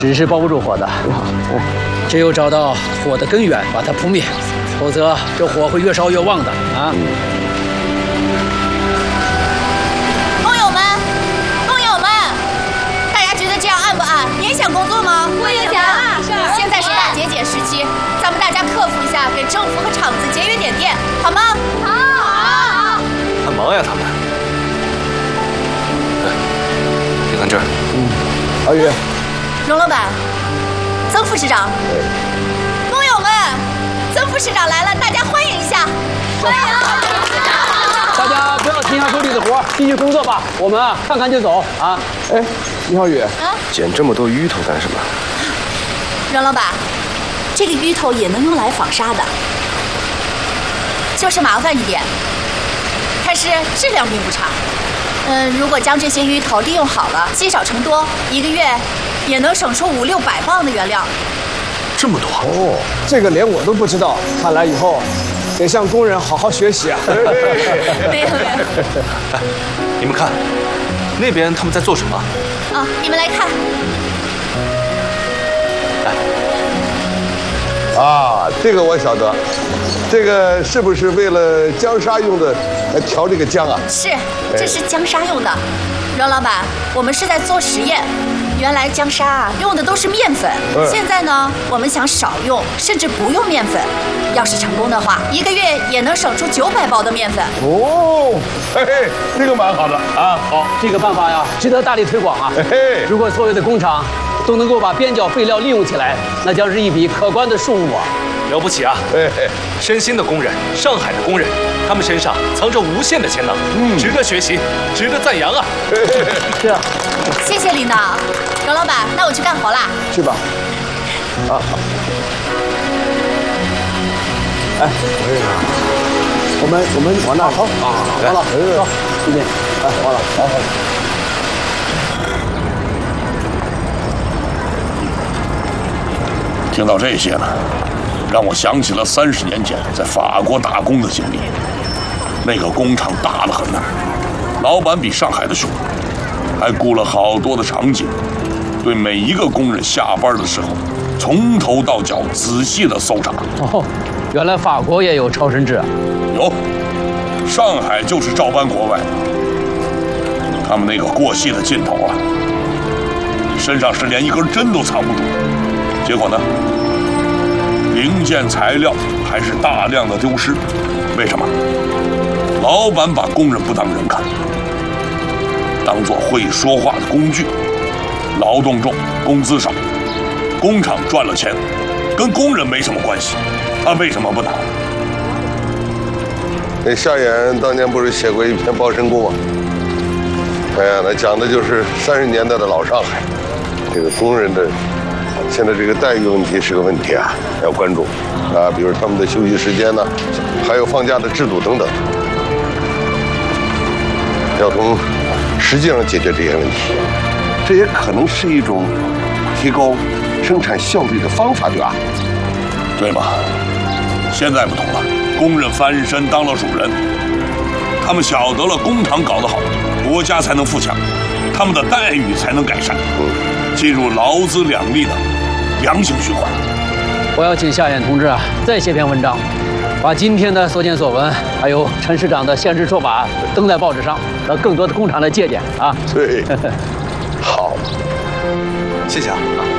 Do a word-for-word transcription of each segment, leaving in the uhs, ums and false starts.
纸是包不住火的，只有找到火的根源，把它扑灭，否则这火会越烧越旺的啊！ 工友们，工友们，大家觉得这样暗不暗？你也想工作吗？ 我也想。 现在是大节俭时期，咱们大家克服一下，给政府和厂子节约点电，好吗？ 好，好，好。 很忙呀，他们。对，你看这儿。 嗯，阿宇。 荣老板，曾副市长，工友们，曾副市长来了，大家欢迎一下，欢迎！ 大家不要停下手里的活，继续工作吧。我们啊，看看就走啊。 哎，李浩宇， 啊， 捡这么多芋头干什么？ 荣老板，这个芋头也能用来纺纱的，就是麻烦一点，但是质量并不差。嗯，如果将这些芋头利用好了，积少成多，一个月也能省出五六百磅的原料。 这么多哦，这个连我都不知道，看来以后得向工人好好学习啊。 没有没有。 你们看，那边他们在做什么？ 啊，你们来看。 来。 啊，这个我晓得，这个是不是为了浆纱用的，来调这个浆啊？ 是，这是浆纱用的。阮老板，我们是在做实验。原来浆纱啊用的都是面粉， 嗯、 现在呢，我们想少用，甚至不用面粉。要是成功的话，一个月也能省出九百包的面粉。 哦，嘿嘿，这个蛮好的啊。 好，这个办法呀，值得大力推广啊。 嘿嘿， 如果所有的工厂都能够把边角废料利用起来，那将是一笔可观的数目啊！ 了不起啊！深兴的工人，上海的工人，他们身上藏着无限的潜能，嗯，值得学习，值得赞扬啊！ 是啊， 谢谢领导，阮老板，那我去干活啦。 去吧。啊，哎，我们我们往那儿走啊，好了，走，这边，哎，好了，好好。 听到这些呢，让我想起了三十年前在法国打工的经历。那个工厂大得很呐，老板比上海的凶，还雇了好多的场警，对每一个工人下班的时候，从头到脚仔细的搜查。 哦，原来法国也有超声制啊？ 有，上海就是照搬国外。他们那个过细的劲头啊，你身上是连一根针都藏不住。结果呢，零件材料还是大量的丢失。为什么？老板把工人不当人看，当作会说话的工具。劳动重，工资少，工厂赚了钱，跟工人没什么关系，他为什么不打？ 那夏衍当年不是写过一篇《包身工》吗？哎呀，那讲的就是三十年代的老上海，这个工人的。现在这个待遇问题是个问题啊，要关注啊，比如他们的休息时间呢，还有放假的制度等等，要从实际上解决这些问题，这也可能是一种提高生产效率的方法，对吧？ 对吧？现在不同了，工人翻身当了主人，他们晓得了工厂搞得好，国家才能富强，他们的待遇才能改善，嗯，进入劳资两利的良性循环。 我要请夏衍同志啊，再写篇文章，把今天的所见所闻，还有陈市长的现身说法登在报纸上，让更多的工厂来借鉴啊。 对，好， 谢谢啊。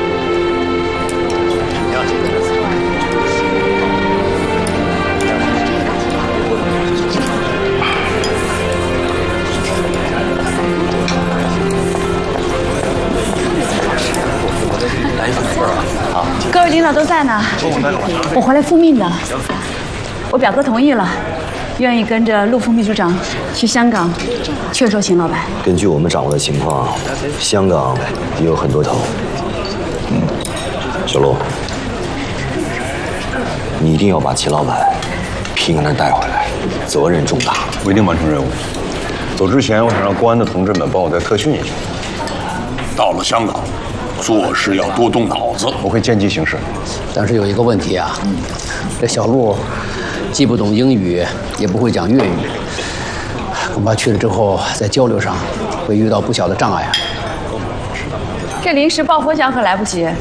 各位领导都在呢，我回来复命的。我表哥同意了，愿意跟着陆副秘书长去香港劝说秦老板。 根据我们掌握的情况，香港也有很多头。嗯，小陆，你一定要把秦老板平安的带回来，责任重大。 我一定完成任务。走之前，我想让公安的同志们帮我再特训一下。 到了香港，做事要多动脑子。 我会见机行事。 但是有一个问题啊，这小陆既不懂英语，也不会讲粤语，恐怕去了之后在交流上会遇到不小的障碍啊。 这临时抱佛脚可来不及。